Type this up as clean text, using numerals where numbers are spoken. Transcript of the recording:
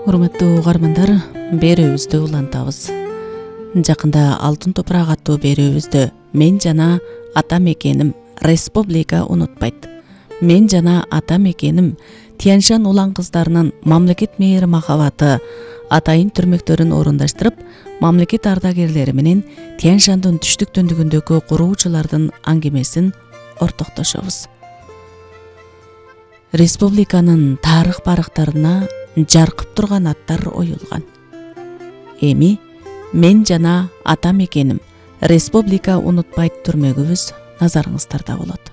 Урматтуу угармандар, берүүбүздү улантабыз. Жакында Алтын топурак аттуу берүүбүздө мен жана ата мекеним республика унутпайт. Мен жана ата мекеним Тянь-Шань улан кыздарынын мамлекет мээри махабаты атайын түрмөктөрүн орундаштырып, мамлекет ардагерлери менен Тянь-Шаньдын түштүк түндүгүндөгү куруучулардын аңгемесин ортоктошобуз. Республиканын тарых барактарына жаркып турган аттар оюлган. Эми мен жана ата мекеним республика унутпайт түрмөгүбүз назарыңыздарда болот.